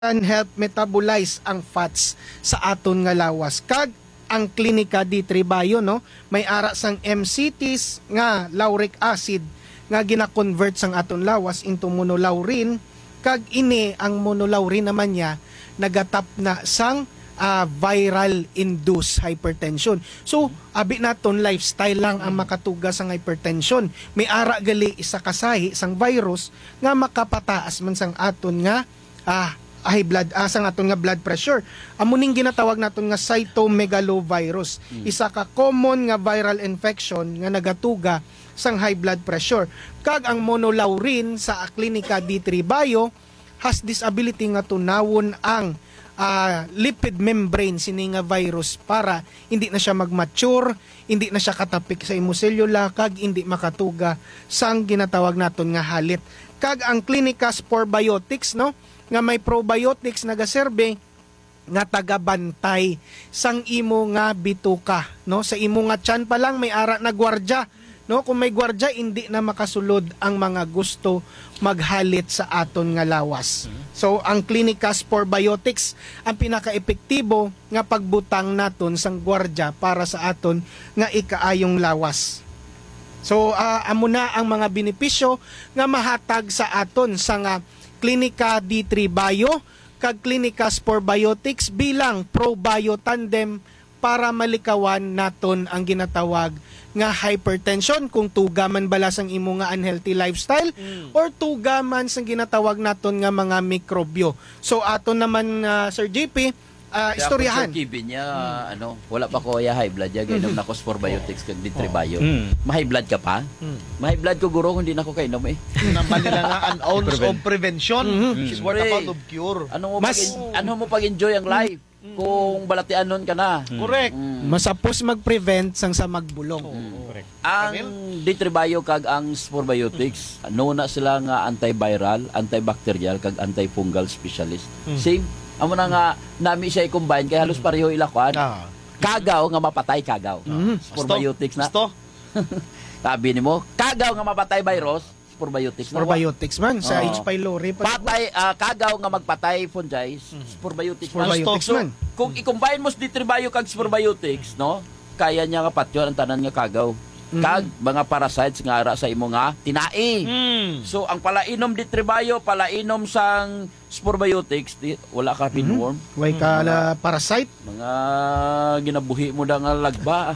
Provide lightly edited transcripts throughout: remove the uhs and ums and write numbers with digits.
can help metabolize ang fats sa aton nga lawas. Kag ang klinika D3 Bio, no, may ara sang MCTs nga lauric acid nga gina-convert sang aton lawas into monolaurin. Kag ini ang monolaurin naman niya nagatap na sang viral induced hypertension. So abi naton lifestyle lang ang makatugas sang hypertension. May ara gali isa kasahi sang virus nga makapataas man sang aton nga high blood sang aton nga blood pressure. Amuning ginatawag naton nga cytomegalovirus. Isa ka common nga viral infection nga nagatuga sang high blood pressure. Kag ang monolaurin sa klinika D3 Bio has this ability nga tunawon ang lipid membrane sini nga virus para hindi na siya mag-mature, hindi na siya katapik sa hemoselula, kag hindi makatuga sang ginatawag naton nga halit. Kag ang klinika Sporbiotics, no, nga may probiotics nagaserbe nga tagabantay sang imo nga bituka, no, sa imo nga tiyan pa lang may ara na gwardya, no, kung may gwardya hindi na makasulod ang mga gusto maghalit sa aton nga lawas. So ang klinika Sporbiotics ang pinaka-epektibo nga pagbutang naton sang gwardya para sa aton nga ikaayong lawas. So amo na ang mga benepisyo nga mahatag sa aton sa nga klinika D3 Bio kag klinika Sporbiotics bilang ProBio Tandem para malikawan naton ang ginatawag nga hypertension kung tuga man bala sang imo nga unhealthy lifestyle or tuga man sang ginatawag naton nga mga mikrobyo. So aton naman Sir JP istoryahan. Sir Kevin niya, wala pa ko high blood ya gainom na ko Sporbiotics kag D3 Bio. Ma-high blood ka pa? Ma-high blood ko guro kung di na ko kainom eh. Naman nila nga an ounce of prevention is worth a pound of cure. Ano mo pag-enjoy ang life kung balatianon ka na. Correct. Masapos mag-prevent sang sa magbulong. Correct. Ang D3 Bio kag ang Sporbiotics, na sila nga antiviral, antibacterial kag antifungal specialist. Same. Amo na nga nami siya i-combine kay halos pareho ilakwan. Kagaw nga mapatay kagaw. Sporbiotics na. Sabi nimo, kagaw nga mapatay virus, Sporbiotics na. Sporbiotics man sa H. pylori patay kagaw nga magpatay fungi, Sporbiotics man. Kung i-combine mo sa D3 Bio kag Sporbiotics, no, kaya niya nga patyon ang tanan nga kagaw. Kag mga parasites nga ara sa imo nga tinai. So ang palainom D3 Bio, palainom sang Sporbiotics, wala ka pinworm. Way ka parasite. Mga ginabuhi mo da nga lagba.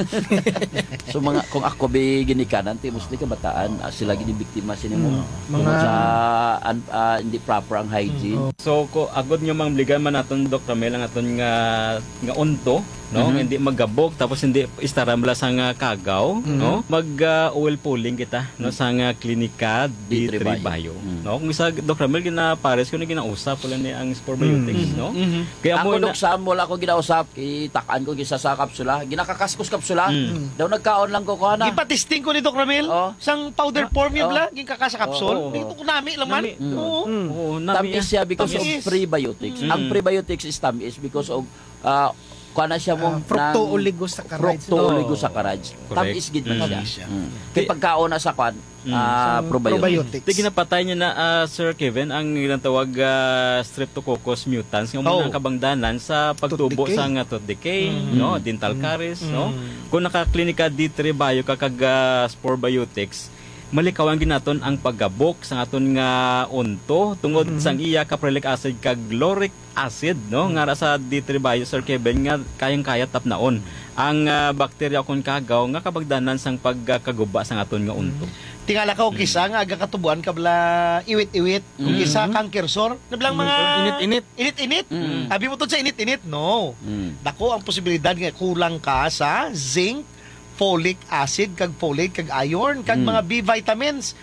So mga kung ako be ginikanan ti mostly kabataan sila ginibiktima sinimo. Mga sa hindi proper ang hygiene. So ko agod nga mangligan man aton Dr. Mel ang aton nga unto, no, hindi magabog tapos hindi istarambla sa nga kagaw, no, mag oil pulling kita, no, sa nga klinika D3 Bio. No, kung isa Dr. Mel ginapares ko ginausap wala ni ang Sporbiotics, no. Kaya mo sa wala ko ginausap, itakan ko gisa sa kapsula, ginakakaskos kapsula. Daw nagkaon lang ko kuha na. Ipatisting ko ni Dr. Ramil, sang powder form yung bla, ging kakasa kapsul. Dito ko nami laman. Tamis siya because of prebiotics. Ang prebiotics is tamis because of kana siya mo fructooligosaccharides. Fructooligosaccharides. Tamis gid man siya. Kay pagkaon na sa kwan, probiotics. Tig napatay niya na Sir Kevin ang ginatawag Streptococcus mutans nga ang kabangdanan sa pagtubo sa nga tooth decay, no, dental caries, no. Kung naka-klinika D3 Bio kakag Sporbiotics, malikawan ginaton ang paggabok sa aton nga unto tungod sang iya caprylic acid kag lauric acid, no, nga sa D3 Bio Sir Kevin nga kayang-kaya tapnaon ang bakterya kon kagaw nga kabagdanan sang pagkaguba sang aton nga unto. Tingala ka o kisa nga aga katubuan kabla iwit-iwit, kung kisa cancer sore, nablang mga init-init. Abi mo to sa init-init, no. Dako ang posibilidad nga kulang ka sa zinc, folic acid kag folate kag iron kag mga B vitamins